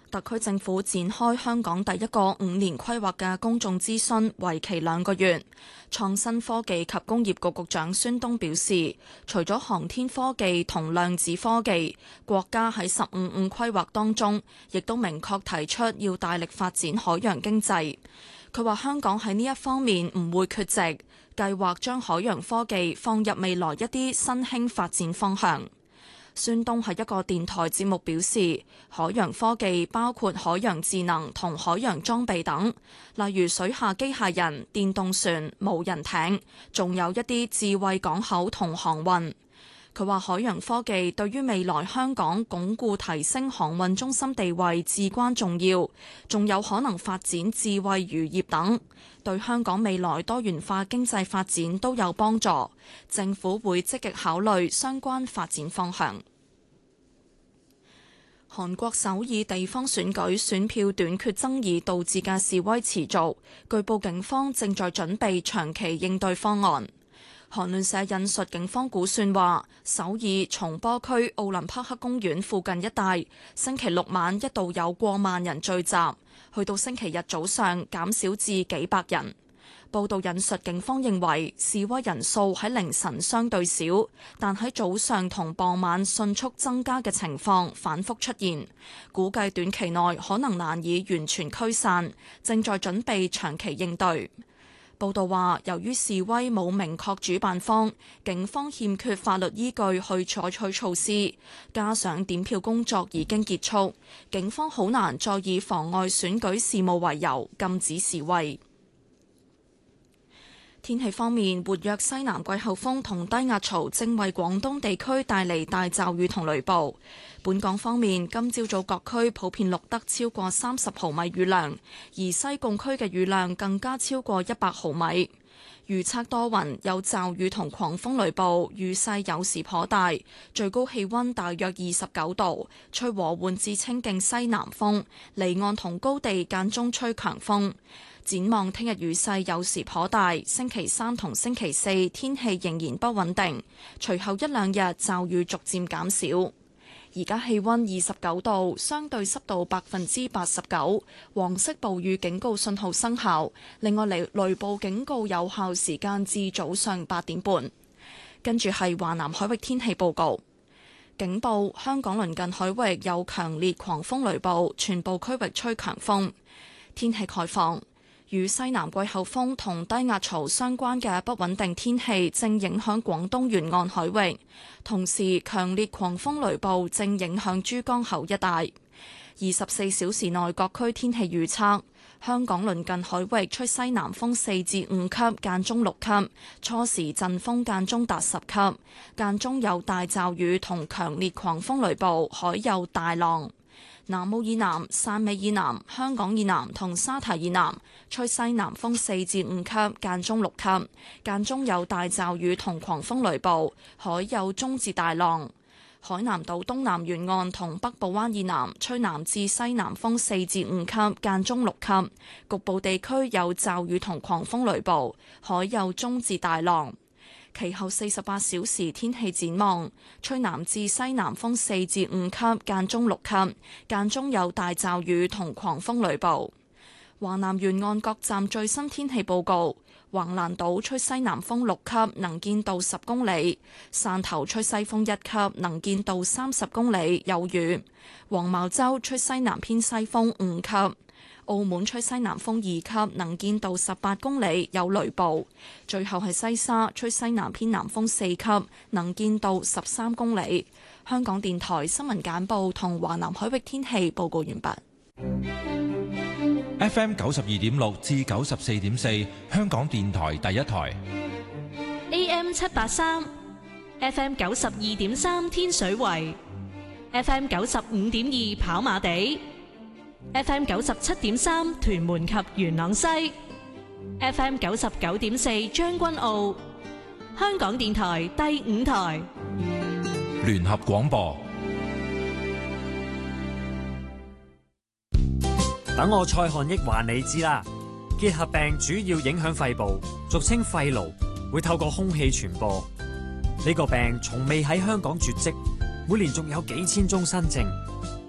特區政府展開香港第一個5年規劃嘅公眾諮詢，為期2個月。創新科技及工業局局長孫東表示，除咗航天科技同量子科技，國家喺15規劃當中，亦都明確提出要大力發展海洋經濟。佢話香港喺呢一方面唔會缺席，計劃將海洋科技放入未來一啲新興發展方向。孫東喺一個電台節目表示，海洋科技包括海洋智能同海洋裝備等，例如水下機械人、電動船、無人艇，仲有一啲智慧港口同航運。佢話海洋科技對於未來香港鞏固提升航運中心地位至關重要，仲有可能發展智慧漁業等，對香港未來多元化經濟發展都有幫助。政府會積極考慮相關發展方向。韓國首爾地方選舉選票短缺爭議導致嘅示威持續，據報警方正在準備長期應對方案。韓聯社引述警方估算話，首爾松坡區奧林匹克公園附近一帶，星期六晚一度有過萬人聚集，去到星期日早上減少至幾百人。報道引述警方認為，示威人數喺凌晨相對少，但喺早上同傍晚迅速增加嘅情況反覆出現，估計短期內可能難以完全驅散，正在準備長期應對。報道話，由於示威冇明確主辦方，警方欠缺法律依據去採取措施，加上點票工作已經結束，警方好難再以妨礙選舉事務為由禁止示威。天氣方面，活躍西南季候風同低壓槽正為廣東地區帶嚟大驟雨同雷暴。本港方面，今朝早各區普遍錄得超過30毫米雨量，而西貢區嘅雨量更加超過100毫米。預測多雲，有驟雨同狂風雷暴，雨勢有時頗大，最高氣溫大約29度，吹和緩至清勁西南風，離岸同高地間中吹強風。展望聽日雨勢有時頗大，星期3同星期4天氣仍然不穩定，隨後1-2日驟雨逐漸減少。而家氣溫29度，相對濕度89%，黃色暴雨警告信號生效。另外雷暴警告有效時間至早上8點半。跟住係華南海域天氣報告，警報：香港鄰近海域有強烈狂風雷暴，全部區域吹強風。天氣概況。與西南季候風同低壓槽相關嘅不穩定天氣正影響廣東沿岸海域，同時強烈狂風雷暴正影響珠江口一帶。24小時內各區天氣預測：香港鄰近海域吹西南風4至5級，間中6級，初時陣風間中達10級，間中有大驟雨同強烈狂風雷暴，海有大浪。南澳以南、汕尾以南、香港以南同沙堤以南吹西南風4至5級，間中6級，間中有大驟雨同狂風雷暴，海有中至大浪。海南島東南沿岸同北部灣以南吹南至西南風4至5級，間中6級，局部地區有驟雨同狂風雷暴，海有中至大浪。其後48小時天氣展望：吹南至西南風4至5級，間中6級，間中有大驟雨同狂風雷暴。華南沿岸各站最新天氣報告：橫瀾島吹西南風6級，能見度10公里；汕頭吹西風1級，能見度30公里，有雨；黃茅洲吹西南偏西風5級。澳門吹西南風2級，能見度18公里，有雷暴。最後係西沙吹西南偏南風4級，能見度13公里。香港電台新聞簡報同華南海域天氣報告完畢。 FM 92.6至94.4，香港電台第一台。 AM 783 ，FM 92.3天水圍，FM 95.2跑馬地。FM 97.3屯門及元朗西 ，FM 99.4將軍澳，香港電台第5台聯合廣播。 等我蔡漢益話你知啦，結核病主要影響肺部，俗稱肺癆，會透過空氣傳播。呢個病從未喺香港絕迹，每年仲有幾千宗新症。